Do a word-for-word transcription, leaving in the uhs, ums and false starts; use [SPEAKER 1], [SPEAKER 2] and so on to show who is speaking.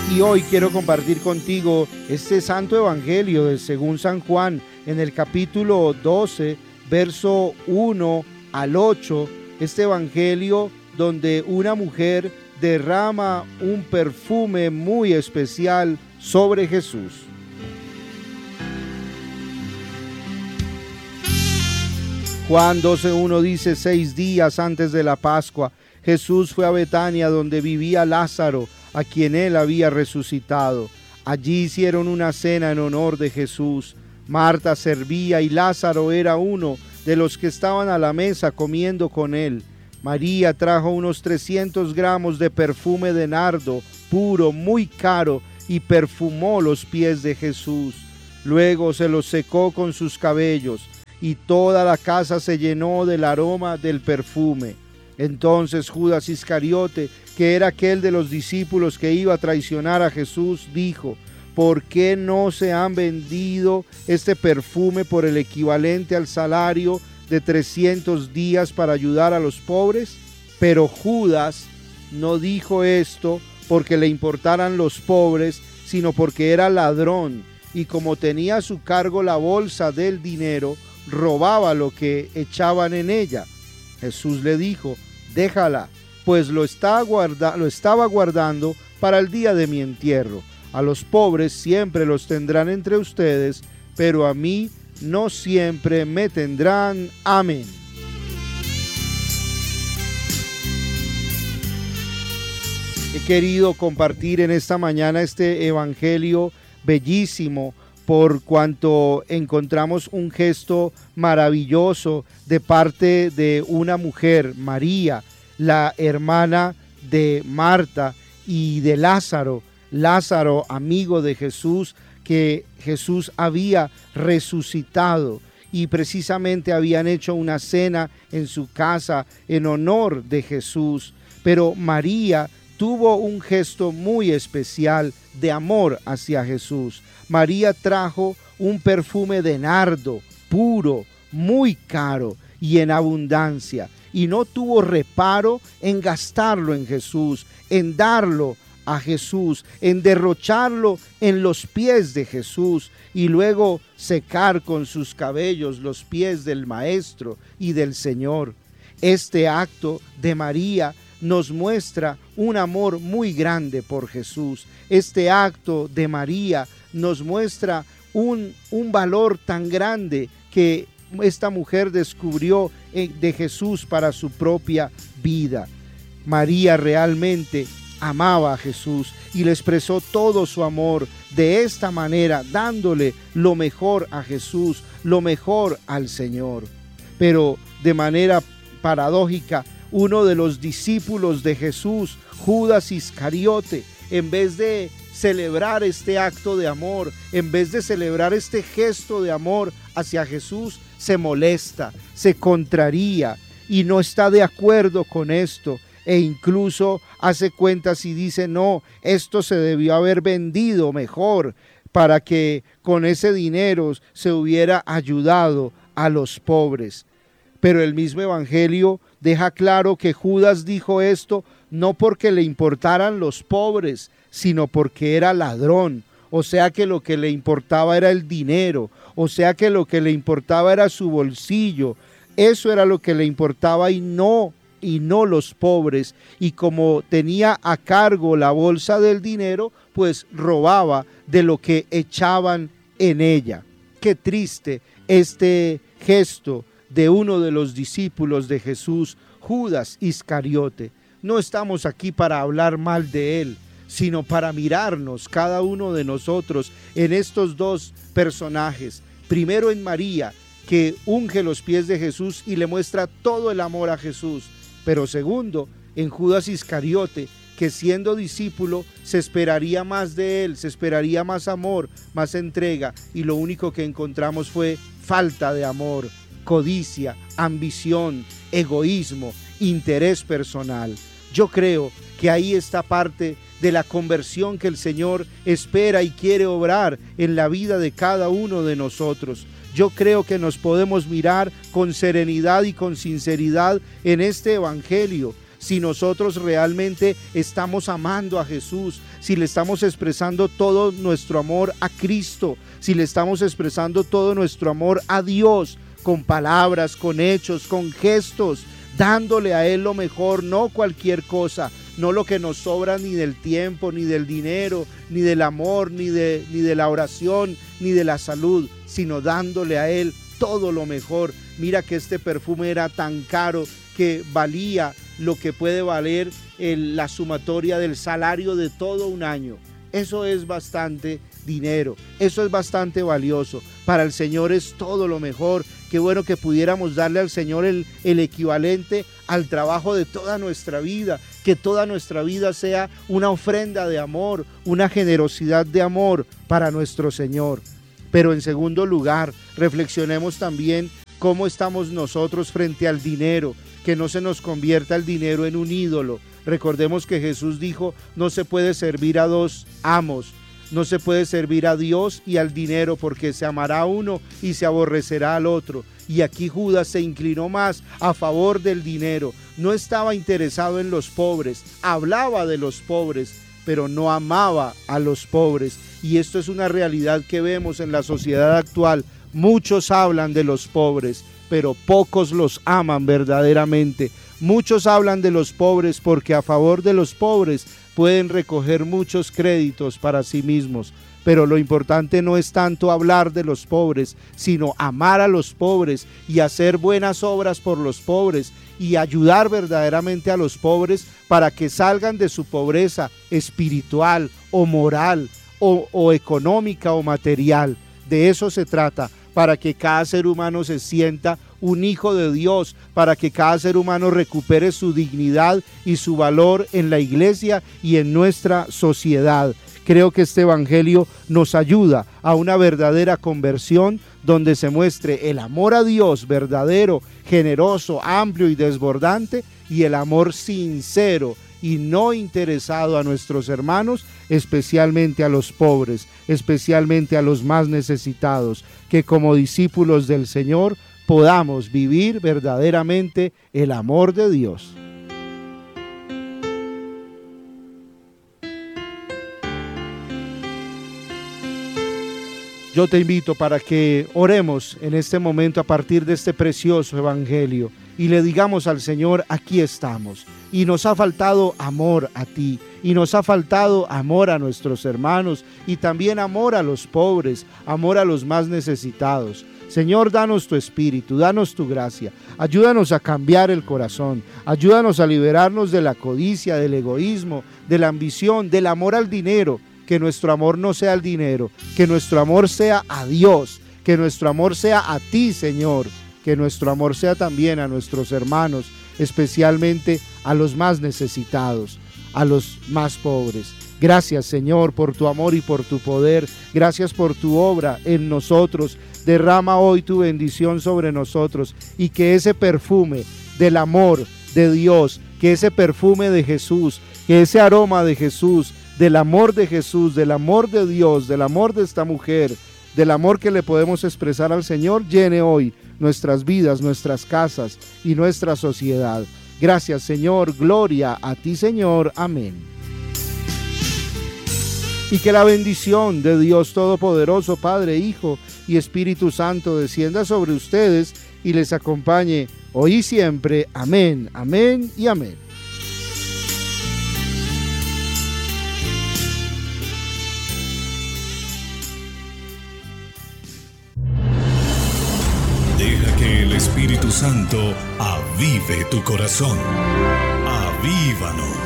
[SPEAKER 1] Y hoy quiero compartir contigo este santo evangelio de según San Juan en el capítulo doce, verso uno al ocho. Este evangelio donde una mujer derrama un perfume muy especial sobre Jesús. Juan doce uno dice: seis días antes de la Pascua, Jesús fue a Betania, donde vivía Lázaro, a quien él había resucitado. Allí hicieron una cena en honor de Jesús. Marta servía y Lázaro era uno de los que estaban a la mesa comiendo con él. María trajo unos trescientos gramos de perfume de nardo puro, muy caro, y perfumó los pies de Jesús. Luego se los secó con sus cabellos, y toda la casa se llenó del aroma del perfume. Entonces Judas Iscariote, que era aquel de los discípulos que iba a traicionar a Jesús, dijo: ¿por qué no se han vendido este perfume por el equivalente al salario de trescientos días para ayudar a los pobres? Pero Judas no dijo esto porque le importaran los pobres, sino porque era ladrón, y como tenía a su cargo la bolsa del dinero, robaba lo que echaban en ella. Jesús le dijo: déjala, pues lo, está guarda, lo estaba guardando para el día de mi entierro. A los pobres siempre los tendrán entre ustedes, pero a mí no siempre me tendrán. Amén. He querido compartir en esta mañana este evangelio bellísimo, por cuanto encontramos un gesto maravilloso de parte de una mujer, María, la hermana de Marta y de Lázaro. Lázaro, amigo de Jesús, que Jesús había resucitado, y precisamente habían hecho una cena en su casa en honor de Jesús. Pero María tuvo un gesto muy especial de amor hacia Jesús. María trajo un perfume de nardo puro, muy caro y en abundancia, y no tuvo reparo en gastarlo en Jesús, en darlo a Jesús, en derrocharlo en los pies de Jesús, y luego secar con sus cabellos los pies del Maestro y del Señor. Este acto de María nos muestra un amor muy grande por Jesús. Este acto de María nos muestra un, un valor tan grande que esta mujer descubrió de Jesús para su propia vida. María realmente amaba a Jesús y le expresó todo su amor de esta manera, dándole lo mejor a Jesús, lo mejor al Señor. Pero de manera paradójica, uno de los discípulos de Jesús, Judas Iscariote, en vez de celebrar este acto de amor, en vez de celebrar este gesto de amor hacia Jesús, se molesta, se contraría y no está de acuerdo con esto, e incluso hace cuentas y dice: no, esto se debió haber vendido mejor para que con ese dinero se hubiera ayudado a los pobres. Pero el mismo evangelio deja claro que Judas dijo esto no porque le importaran los pobres, sino porque era ladrón. O sea que lo que le importaba era el dinero, o sea que lo que le importaba era su bolsillo. Eso era lo que le importaba y no, y no los pobres. Y como tenía a cargo la bolsa del dinero, pues robaba de lo que echaban en ella. Qué triste este gesto de uno de los discípulos de Jesús, Judas Iscariote. No estamos aquí para hablar mal de él, sino para mirarnos cada uno de nosotros en estos dos personajes. Primero en María, que unge los pies de Jesús y le muestra todo el amor a Jesús. Pero segundo, en Judas Iscariote, que siendo discípulo se esperaría más de él, se esperaría más amor, más entrega, y lo único que encontramos fue falta de amor, codicia, ambición, egoísmo, interés personal. Yo creo que ahí está parte de la conversión que el Señor espera y quiere obrar en la vida de cada uno de nosotros. Yo creo que nos podemos mirar con serenidad y con sinceridad en este evangelio. si nosotros realmente estamos amando a Jesús, si le estamos expresando todo nuestro amor a Cristo, si le estamos expresando todo nuestro amor a Dios, con palabras, con hechos, con gestos, dándole a Él lo mejor, no cualquier cosa, no lo que nos sobra ni del tiempo, ni del dinero, ni del amor, ni de, ni de la oración, ni de la salud, sino dándole a Él todo lo mejor. Mira que este perfume era tan caro que valía lo que puede valer el, la sumatoria del salario de todo un año. Eso es bastante dinero, eso es bastante valioso. Para el Señor es todo lo mejor. Qué bueno que pudiéramos darle al Señor el, el equivalente al trabajo de toda nuestra vida, que toda nuestra vida sea una ofrenda de amor, una generosidad de amor para nuestro Señor. Pero en segundo lugar, reflexionemos también cómo estamos nosotros frente al dinero, que no se nos convierta el dinero en un ídolo. Recordemos que Jesús dijo, no se puede servir a dos amos, no se puede servir a Dios y al dinero, porque se amará a uno y se aborrecerá al otro. Y aquí Judas se inclinó más a favor del dinero, no estaba interesado en los pobres, hablaba de los pobres, pero no amaba a los pobres. Y esto es una realidad que vemos en la sociedad actual. Muchos hablan de los pobres, pero pocos los aman verdaderamente. Muchos hablan de los pobres porque a favor de los pobres pueden recoger muchos créditos para sí mismos. Pero lo importante no es tanto hablar de los pobres, sino amar a los pobres y hacer buenas obras por los pobres y ayudar verdaderamente a los pobres para que salgan de su pobreza espiritual o moral o, o económica o material. De eso se trata, para que cada ser humano se sienta un hijo de Dios, para que cada ser humano recupere su dignidad y su valor en la iglesia y en nuestra sociedad. Creo que este evangelio nos ayuda a una verdadera conversión donde se muestre el amor a Dios verdadero, generoso, amplio y desbordante, y el amor sincero y no interesado a nuestros hermanos, especialmente a los pobres, especialmente a los más necesitados, que como discípulos del Señor podamos vivir verdaderamente el amor de Dios. Yo te invito para que oremos en este momento a partir de este precioso evangelio y le digamos al Señor, aquí estamos, y nos ha faltado amor a ti, y nos ha faltado amor a nuestros hermanos, y también amor a los pobres, amor a los más necesitados. Señor, danos tu espíritu, danos tu gracia, ayúdanos a cambiar el corazón, ayúdanos a liberarnos de la codicia, del egoísmo, de la ambición, del amor al dinero. Que nuestro amor no sea al dinero, que nuestro amor sea a Dios, que nuestro amor sea a ti, Señor, que nuestro amor sea también a nuestros hermanos, especialmente a los más necesitados, a los más pobres. Gracias, Señor, por tu amor y por tu poder. Gracias por tu obra en nosotros. Derrama hoy tu bendición sobre nosotros y que ese perfume del amor de Dios, que ese perfume de Jesús, que ese aroma de Jesús, del amor de Jesús, del amor de Dios, del amor de esta mujer, del amor que le podemos expresar al Señor, llene hoy nuestras vidas, nuestras casas y nuestra sociedad. Gracias, Señor, gloria a ti, Señor, amén. Y que la bendición de Dios Todopoderoso, Padre, Hijo y Espíritu Santo descienda sobre ustedes y les acompañe hoy y siempre. Amén, amén y amén.
[SPEAKER 2] Deja que el Espíritu Santo avive tu corazón. Avívanos.